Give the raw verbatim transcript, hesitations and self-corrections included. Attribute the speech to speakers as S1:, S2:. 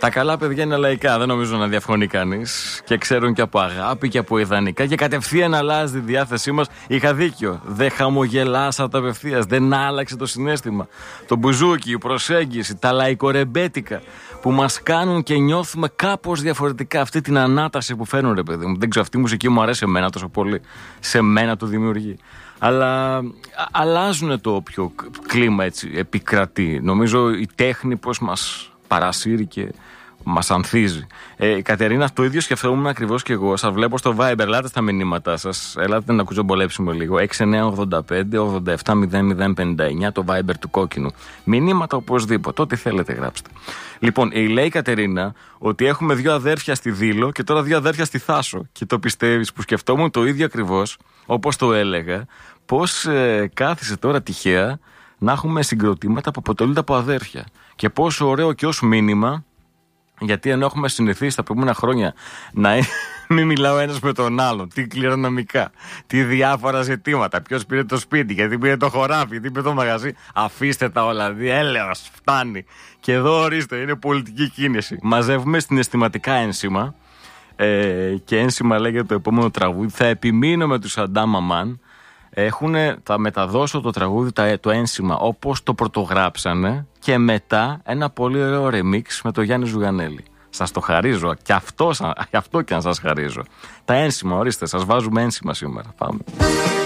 S1: Τα καλά παιδιά είναι λαϊκά, δεν νομίζω να διαφωνεί κανείς. Και ξέρουν και από αγάπη και από ιδανικά. Και κατευθείαν αλλάζει τη διάθεσή μας. Είχα δίκιο. Δεν χαμογελάσατε απευθείας. Δεν άλλαξε το συναίσθημα. Το μπουζούκι, η προσέγγιση, τα λαϊκορεμπέτικα που μας κάνουν και νιώθουμε κάπως διαφορετικά. Αυτή την ανάταση που φέρνουν, ρε παιδί μου. Δεν ξέρω, αυτή η μουσική μου αρέσει εμένα τόσο πολύ. Σε μένα το δημιουργεί. Αλλά αλλάζουν το όποιο κλίμα έτσι επικρατεί. Νομίζω η τέχνη πώς μας παρασύρει και μας ανθίζει. Ε, Κατερίνα, το ίδιο σκεφτόμουν ακριβώς και εγώ. Σας βλέπω στο Viber, ελάτε στα μηνύματά σας. Ελάτε να κουτσομπολέψουμε λίγο. έξι εννιά ογδόντα πέντε ογδόντα επτά μηδέν μηδέν πενήντα εννιά, το Viber του Κόκκινου. Μηνύματα οπωσδήποτε, ό,τι θέλετε γράψτε. Λοιπόν, λέει η Κατερίνα ότι έχουμε δύο αδέρφια στη Δήλο και τώρα δύο αδέρφια στη Θάσο. Και το πιστεύεις, που σκεφτόμουν το ίδιο ακριβώς, όπως το έλεγα, πώς ε, κάθισε τώρα τυχαία να έχουμε συγκροτήματα που αποτελούνται από αδέρφια. Και πόσο ωραίο και ως μήνυμα, γιατί ενώ έχουμε συνηθίσει τα προηγούμενα χρόνια να μην μιλάω ένας με τον άλλον, τι κληρονομικά, τι διάφορα ζητήματα, ποιος πήρε το σπίτι, γιατί πήρε το χωράφι, γιατί πήρε το μαγαζί, αφήστε τα όλα, έλεος, φτάνει. Και εδώ ορίστε, είναι πολιτική κίνηση. Μαζεύουμε συναισθηματικά ένσημα ε, και ένσημα λέγεται το επόμενο τραγούδι. Θα επιμείνω με τους Αντάμα Μαν. Έχουνε, θα μεταδώσω το τραγούδι, το ένσημα όπως το πρωτογράψανε και μετά ένα πολύ ωραίο remix με τον Γιάννη Ζουγανέλη. Σας το χαρίζω και αυτό, αυτό και αν σας χαρίζω. Τα ένσημα, ορίστε, σας βάζουμε ένσημα σήμερα. Πάμε.